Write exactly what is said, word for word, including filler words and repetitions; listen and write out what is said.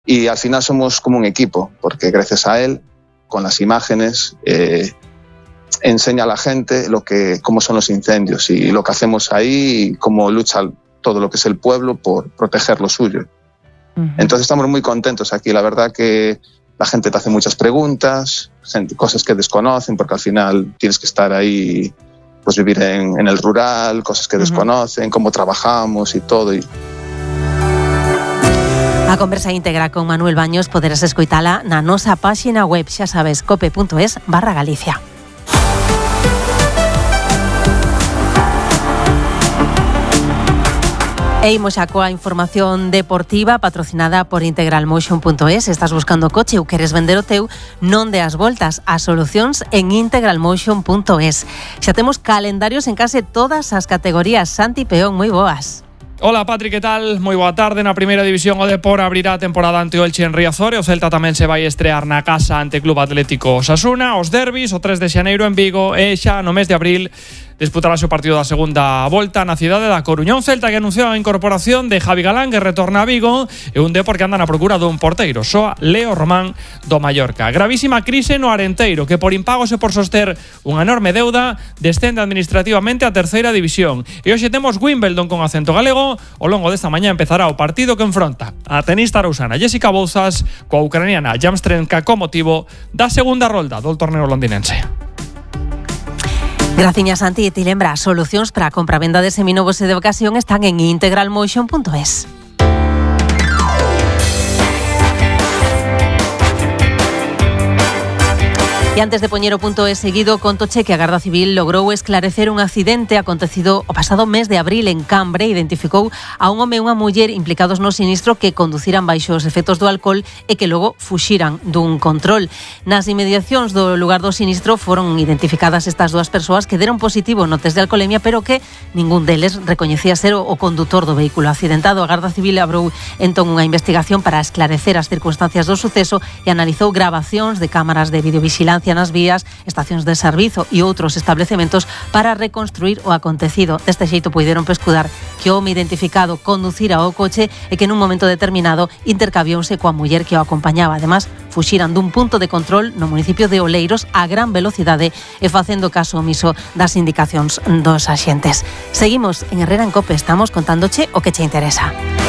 y al final somos como un equipo, porque gracias a él, con las imágenes, eh, enseña a la gente lo que, cómo son los incendios y lo que hacemos ahí y cómo lucha todo lo que es el pueblo por proteger lo suyo. Uh-huh. Entonces estamos muy contentos aquí. La verdad que la gente te hace muchas preguntas, gente, cosas que desconocen, porque al final tienes que estar ahí, pues vivir en, en el rural, cosas que uh-huh. desconocen, cómo trabajamos y todo. Y... A conversa íntegra con Manuel Baños poderás escoitala na nosa páxina web, xa sabes, cope.es barra Galicia. E imos xa coa información deportiva patrocinada por integral motion punto es. Estás buscando coche ou queres vender o teu, non deas voltas. As solucións en integral motion punto es. Xa temos calendarios en case todas as categorías. Santi Peón, moi boas. Hola Patri, que tal? Moi boa tarde. Na primeira división o Depor abrirá a temporada ante o Elche en Riazor e o Celta tamén se vai estrear na casa ante Club Atlético Osasuna. Os derbis o tres de xaneiro en Vigo e xa no mes de abril disputará o partido da segunda volta na cidade da Coruña. Un Celta que anunciou a incorporación de Javi Galán, que retorna a Vigo, e un Depor que anda na procura dun porteiro, soa Leo Román do Mallorca. Gravísima crise no Arenteiro, que por impagos e por soster unha enorme deuda descende administrativamente a terceira división. E hoxe temos Wimbledon con acento galego. Ao longo desta mañá empezará o partido que enfronta a tenista rousana Jessica Bouzas coa ucraniana Jamstrenka co motivo da segunda rolda do torneo londinense. Graciñas, Santi. E ti lembra, as solucións para a compra-venda de seminovos e de ocasión están en integral motion punto es. E antes de poñer o punto é seguido, contoche que a Garda Civil logrou esclarecer un accidente acontecido o pasado mes de abril en Cambre. Identificou a un home e unha muller implicados no sinistro que conduciran baixo os efectos do alcohol e que logo fuxiran dun control. Nas inmediacións do lugar do sinistro foron identificadas estas dúas persoas que deron positivo no test de alcoholemia, pero que ningún deles recoñecía ser o condutor do vehículo accidentado. A Garda Civil abriu entón unha investigación para esclarecer as circunstancias do suceso e analizou grabacións de cámaras de videovigilancia nas vías, estacións de servizo e outros establecementos para reconstruir o acontecido. Deste xeito puideron pescudar que o home identificado conducira o coche e que nun momento determinado intercambiouse coa muller que o acompañaba. Ademais, fuxiran dun punto de control no municipio de Oleiros a gran velocidade e facendo caso omiso das indicacións dos axentes. Seguimos en Herrera en Cope, estamos contándoche o que che interesa.